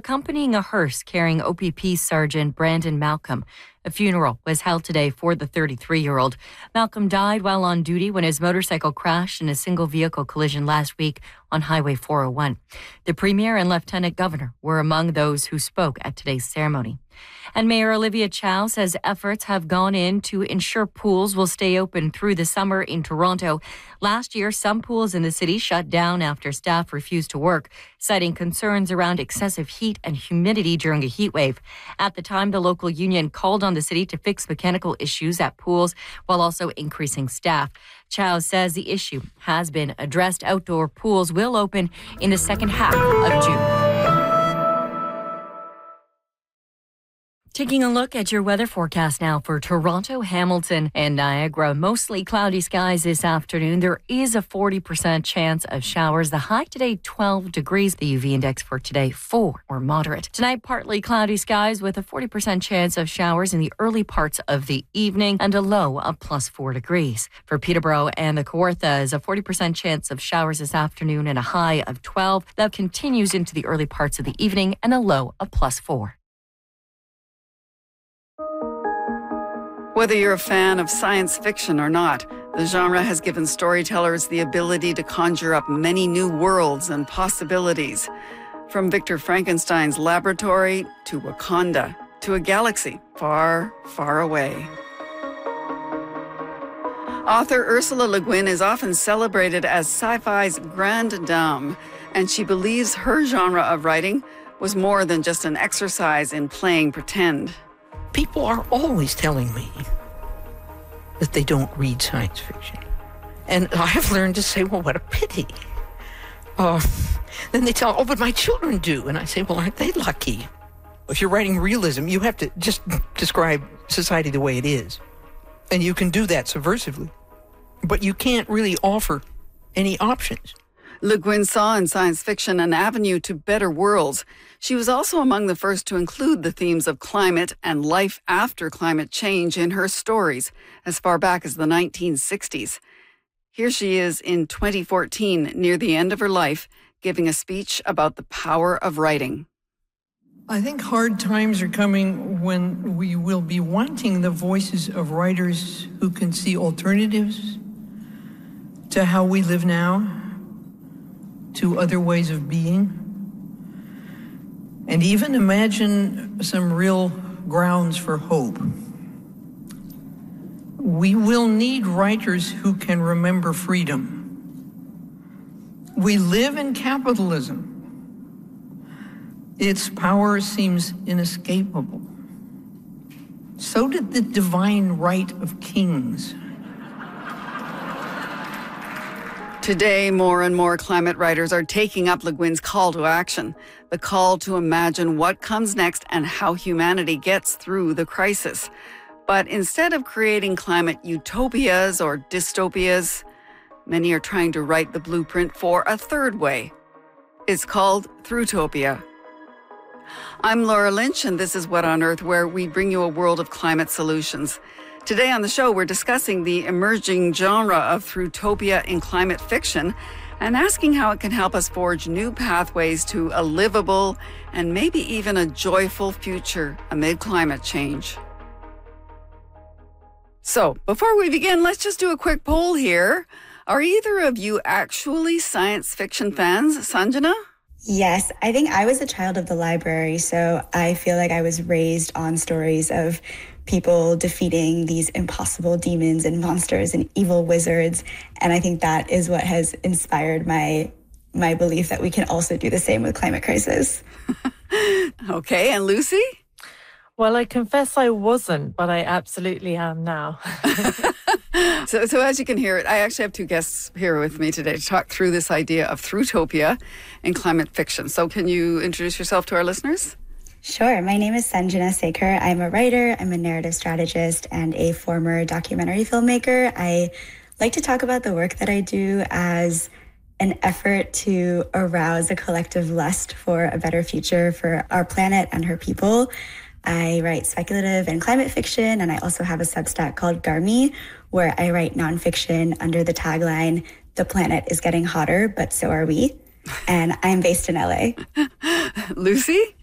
accompanying a hearse carrying OPP Sergeant Brandon Malcolm. A funeral was held today for the 33-year-old. Malcolm died while on duty when his motorcycle crashed in a single-vehicle collision last week on Highway 401. The Premier and Lieutenant Governor were among those who spoke at today's ceremony. And Mayor Olivia Chow says efforts have gone in to ensure pools will stay open through the summer in Toronto. Last year, some pools in the city shut down after staff refused to work, citing concerns around excessive heat and humidity during a heat wave. At the time, the local union called on the city to fix mechanical issues at pools while also increasing staff. Chow says the issue has been addressed. Outdoor pools will open in the second half of June. Taking a look at your weather forecast now for Toronto, Hamilton, and Niagara. Mostly cloudy skies this afternoon. There is a 40% chance of showers. The high today, 12 degrees. The UV index for today, 4 or moderate. Tonight, partly cloudy skies with a 40% chance of showers in the early parts of the evening and a low of +4 degrees. For Peterborough and the Kawarthas, a 40% chance of showers this afternoon and a high of 12. That continues into the early parts of the evening and a low of +4. Whether you're a fan of science fiction or not, the genre has given storytellers the ability to conjure up many new worlds and possibilities. From Victor Frankenstein's laboratory to Wakanda to a galaxy far, far away. Author Ursula Le Guin is often celebrated as sci-fi's grande dame, and she believes her genre of writing was more than just an exercise in playing pretend. People are always telling me that they don't read science fiction. And I have learned to say, well, what a pity. Then they tell, but my children do. And I say, well, aren't they lucky? If you're writing realism, you have to just describe society the way it is. And you can do that subversively. But you can't really offer any options. Le Guin saw in science fiction an avenue to better worlds. She was also among the first to include the themes of climate and life after climate change in her stories, as far back as the 1960s. Here she is in 2014, near the end of her life, giving a speech about the power of writing. I think hard times are coming when we will be wanting the voices of writers who can see alternatives to how we live now, to other ways of being, and even imagine some real grounds for hope. We will need writers who can remember freedom. We live in capitalism. Its power seems inescapable. So did the divine right of kings. Today, more and more climate writers are taking up Le Guin's call to action, the call to imagine what comes next and how humanity gets through the crisis. But instead of creating climate utopias or dystopias, many are trying to write the blueprint for a third way. It's called Throughtopia. I'm Laura Lynch, and this is What on Earth, where we bring you a world of climate solutions. Today on the show, we're discussing the emerging genre of Throughtopia in climate fiction and asking how it can help us forge new pathways to a livable and maybe even a joyful future amid climate change. So, before we begin, let's just do a quick poll here. Are either of you actually science fiction fans? Sanjana? Yes, I think I was a child of the library, so I feel like I was raised on stories of people defeating these impossible demons and monsters and evil wizards. And I think that is what has inspired my belief that we can also do the same with climate crisis. Okay, and Lucy? Well, I confess I wasn't, but I absolutely am now. So as you can hear, I actually have two guests here with me today to talk through this idea of Throughtopia in climate fiction. So can you introduce yourself to our listeners? Sure. My name is Sanjana Sekhar. I'm a writer, I'm a narrative strategist, and a former documentary filmmaker. I like to talk about the work that I do as an effort to arouse a collective lust for a better future for our planet and her people. I write speculative and climate fiction, and I also have a Substack called Garmi, where I write nonfiction under the tagline, "The planet is getting hotter, but so are we." And I'm based in LA. Lucy?